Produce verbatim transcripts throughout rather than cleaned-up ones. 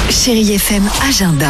Chérie F M Agenda.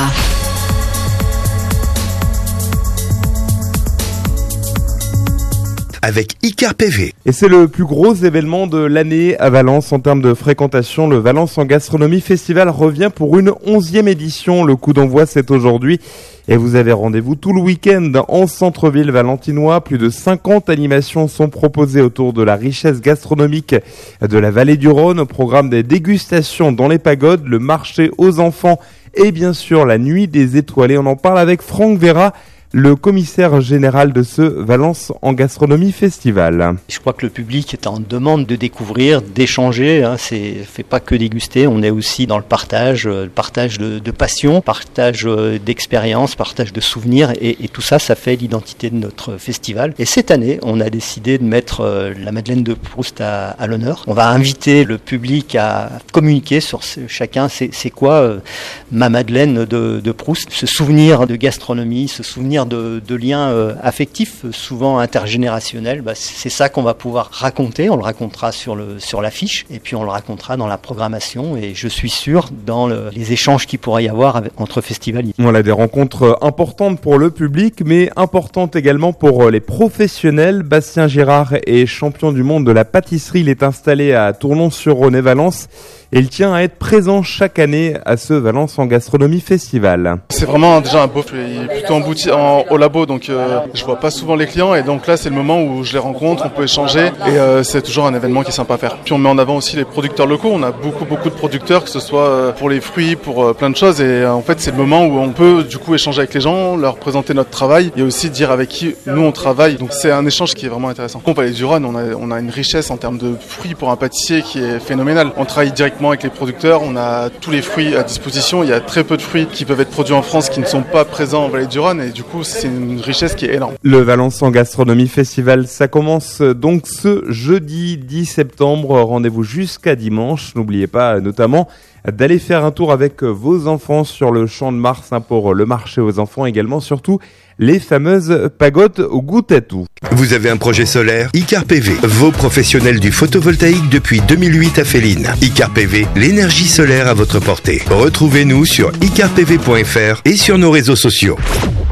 Avec Icar P V. Et c'est le plus gros événement de l'année à Valence en termes de fréquentation. Le Valence en Gastronomie Festival revient pour une onzième édition. Le coup d'envoi, c'est aujourd'hui. Et vous avez rendez-vous tout le week-end en centre-ville valentinois. Plus de cinquante animations sont proposées autour de la richesse gastronomique de la vallée du Rhône. Au programme des dégustations dans les pagodes, le marché aux enfants et bien sûr la nuit des étoilés. On en parle avec Franck Vera, le commissaire général de ce Valence en Gastronomie Festival. Je crois que le public est en demande de découvrir, d'échanger. Hein, c'est fait pas que déguster, on est aussi dans le partage, le partage de, de passion, partage d'expérience, partage de souvenirs, et, et tout ça, ça fait l'identité de notre festival. Et cette année, on a décidé de mettre la Madeleine de Proust à, à l'honneur. On va inviter le public à communiquer sur ce, chacun, c'est, c'est quoi euh, ma Madeleine de, de Proust, ce souvenir de gastronomie, ce souvenir De, de liens euh, affectifs, souvent intergénérationnels. Bah, c'est ça qu'on va pouvoir raconter. On le racontera sur, le, sur l'affiche et puis on le racontera dans la programmation et je suis sûr dans le, les échanges qu'il pourrait y avoir avec, entre festivaliers. Voilà, des rencontres importantes pour le public mais importantes également pour les professionnels. Bastien Girard est champion du monde de la pâtisserie. Il est installé à Tournon-sur-Rhône et Valence. Et il tient à être présent chaque année à ce Valence en Gastronomie Festival. C'est vraiment déjà un beau, il est plutôt embouti en, au labo, donc euh, je vois pas souvent les clients et donc là c'est le moment où je les rencontre, on peut échanger et euh, c'est toujours un événement qui est sympa à faire. Puis on met en avant aussi les producteurs locaux, on a beaucoup beaucoup de producteurs, que ce soit pour les fruits, pour euh, plein de choses et euh, en fait c'est le moment où on peut du coup échanger avec les gens, leur présenter notre travail et aussi dire avec qui nous on travaille, donc c'est un échange qui est vraiment intéressant. Au Vallée du Rhône, on a, on a une richesse en termes de fruits pour un pâtissier qui est phénoménale. On travaille directement avec les producteurs, on a tous les fruits à disposition, il y a très peu de fruits qui peuvent être produits en France qui ne sont pas présents en Vallée du Rhône et du coup c'est une richesse qui est énorme. Le Valence en Gastronomie Festival, ça commence donc ce jeudi dix septembre, rendez-vous jusqu'à dimanche. N'oubliez pas notamment d'aller faire un tour avec vos enfants sur le Champ de Mars hein, pour le marché aux enfants, également surtout les fameuses pagodes au goût à tout. Vous avez un projet solaire? Icar P V, vos professionnels du photovoltaïque depuis deux mille huit à Féline. Icar P V, l'énergie solaire à votre portée. Retrouvez-nous sur icar p v point f r et sur nos réseaux sociaux.